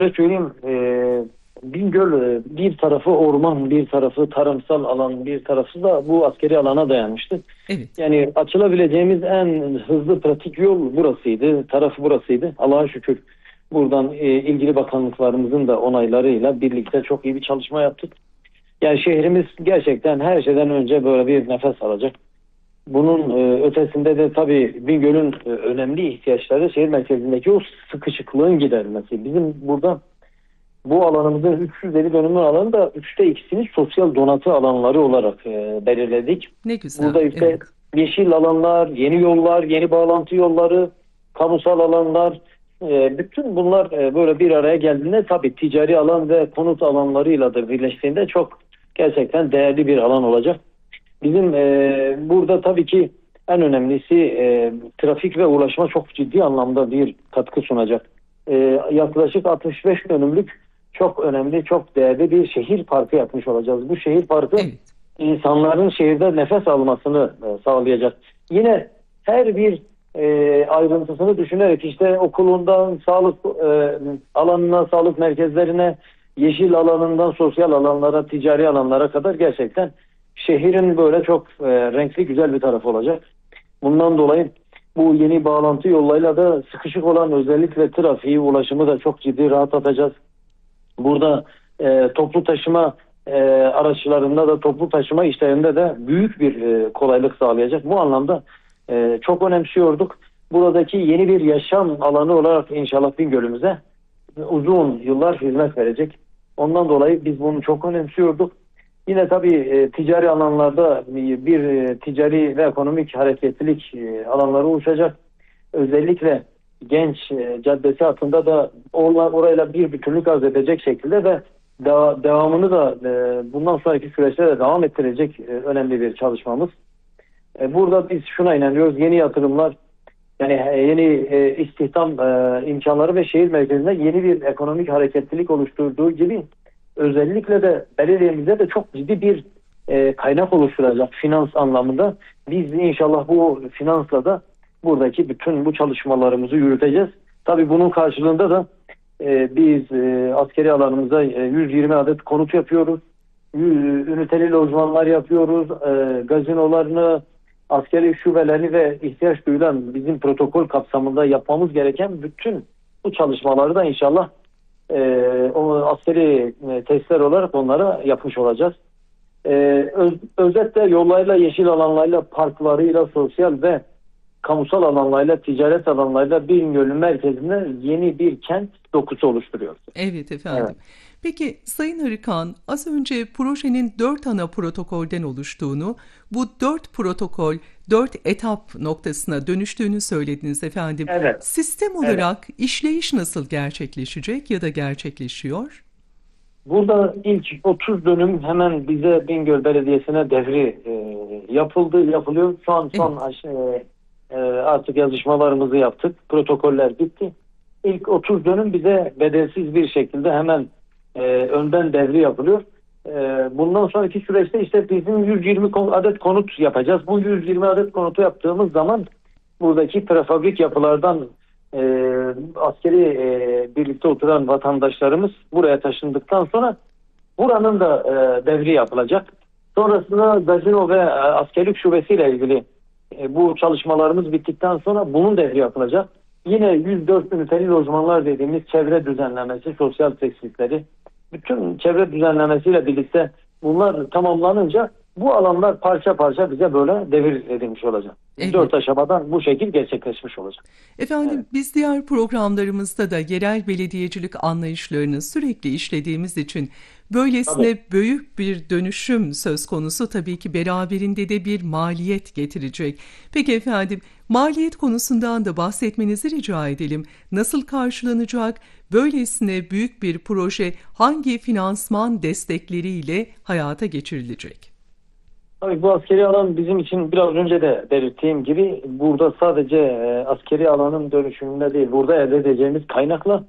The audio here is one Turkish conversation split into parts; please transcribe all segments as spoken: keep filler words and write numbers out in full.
Şöyle söyleyeyim, e, Bingöl e, bir tarafı orman, bir tarafı tarımsal alan, bir tarafı da bu askeri alana dayanmıştı. Evet. Yani açılabileceğimiz en hızlı pratik yol burasıydı, tarafı burasıydı. Allah'a şükür buradan e, ilgili bakanlıklarımızın da onaylarıyla birlikte çok iyi bir çalışma yaptık. Yani şehrimiz gerçekten her şeyden önce böyle bir nefes alacak. Bunun e, ötesinde de tabii Bingöl'ün e, önemli ihtiyaçları şehir merkezindeki o sıkışıklığın giderilmesi. Bizim burada bu alanımızın üç yüz elli dönümün alanı da üçte ikisini sosyal donatı alanları olarak e, belirledik. Ne güzel. Burada işte Evet. yeşil alanlar, yeni yollar, yeni bağlantı yolları, kamusal alanlar, e, bütün bunlar e, böyle bir araya geldiğinde tabii ticari alan ve konut alanlarıyla da birleştiğinde çok gerçekten değerli bir alan olacak. Bizim e, burada tabii ki en önemlisi e, trafik ve ulaşma çok ciddi anlamda bir katkı sunacak. E, yaklaşık altmış beş dönümlük çok önemli, çok değerli bir şehir parkı yapmış olacağız. Bu şehir parkı Evet. insanların şehirde nefes almasını e, sağlayacak. Yine her bir e, ayrıntısını düşünerek işte okulundan sağlık e, alanına, sağlık merkezlerine, yeşil alanından sosyal alanlara, ticari alanlara kadar gerçekten şehrin böyle çok e, renkli, güzel bir tarafı olacak. Bundan dolayı bu yeni bağlantı yollarıyla da sıkışık olan özellikle trafiği, ulaşımı da çok ciddi rahatlatacağız. Burada e, toplu taşıma e, araçlarında da toplu taşıma işlerinde de büyük bir e, kolaylık sağlayacak. Bu anlamda e, çok önemsiyorduk. Buradaki yeni bir yaşam alanı olarak inşallah Bingöl'ümüze uzun yıllar hizmet verecek. Ondan dolayı biz bunu çok önemsiyorduk. Yine tabii e, ticari alanlarda bir e, ticari ve ekonomik hareketlilik e, alanları oluşacak. Özellikle Genç e, Caddesi hattında da or orayla bir bütünlük arz edecek şekilde ve de devamını da e, bundan sonraki süreçte de devam ettirecek e, önemli bir çalışmamız. E, burada biz şuna inanıyoruz. Yeni yatırımlar, yani yeni e, istihdam e, imkanları ve şehir merkezinde yeni bir ekonomik hareketlilik oluşturduğu gibi özellikle de belediyemize de çok ciddi bir e, kaynak oluşturacak finans anlamında. Biz inşallah bu finansla da buradaki bütün bu çalışmalarımızı yürüteceğiz. Tabii bunun karşılığında da e, biz e, askeri alanımıza e, yüz yirmi adet konut yapıyoruz. yüz üniteli lojmanlar yapıyoruz. E, gazinolarını, askeri şubelerini ve ihtiyaç duyulan bizim protokol kapsamında yapmamız gereken bütün bu çalışmaları da inşallah e, o askeri e, testler olarak onlara yapmış olacağız. E, öz, özetle yollarla, yeşil alanlarla, parklarıyla, sosyal ve kamusal alanlarla, ticaret alanlarıyla Bingöl'ün merkezinde yeni bir kent dokusu oluşturuyoruz. Evet efendim. Evet. Peki Sayın Arıkan, az önce projenin dört ana protokolden oluştuğunu, bu dört protokol, dört etap noktasına dönüştüğünü söylediniz efendim. Evet. Sistem olarak evet. işleyiş nasıl gerçekleşecek ya da gerçekleşiyor? Burada ilk otuz dönüm hemen bize Bingöl Belediyesi'ne devri e, yapıldı, yapılıyor. Şu an son evet. e, artık yazışmalarımızı yaptık. Protokoller bitti. İlk otuz dönüm bize bedelsiz bir şekilde hemen e, önden devri yapılıyor. E, bundan sonraki süreçte işte bizim yüz yirmi adet konut yapacağız. Bu yüz yirmi adet konutu yaptığımız zaman buradaki prefabrik yapılardan e, askeri e, birlikte oturan vatandaşlarımız buraya taşındıktan sonra buranın da e, devri yapılacak. Sonrasında gazino ve e, askerlik şubesiyle ilgili e, bu çalışmalarımız bittikten sonra bunun devri yapılacak. Yine yüz dört üniteli lojmanlar dediğimiz çevre düzenlemesi, sosyal tesisleri, bütün çevre düzenlemesiyle birlikte bunlar tamamlanınca bu alanlar parça parça bize böyle devir edilmiş olacak. Evet. Dört aşamadan bu şekil gerçekleşmiş olacak. Efendim evet. Biz diğer programlarımızda da yerel belediyecilik anlayışlarını sürekli işlediğimiz için böylesine tabii. Büyük bir dönüşüm söz konusu tabii ki beraberinde de bir maliyet getirecek. Peki efendim maliyet konusundan da bahsetmenizi rica edelim. Nasıl karşılanacak? Böylesine büyük bir proje hangi finansman destekleriyle hayata geçirilecek? Tabii bu askeri alan bizim için biraz önce de belirttiğim gibi burada sadece e, askeri alanın dönüşümünde değil, burada elde edeceğimiz kaynakla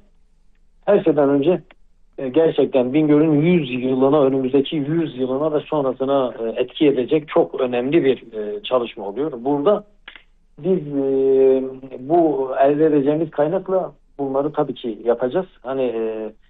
her şeyden önce e, gerçekten Bingöl'ün yüz yılına, önümüzdeki yüz yılına ve sonrasına e, etki edecek çok önemli bir e, çalışma oluyor. Burada biz e, bu elde edeceğimiz kaynakla bunları tabii ki yapacağız. Hani e,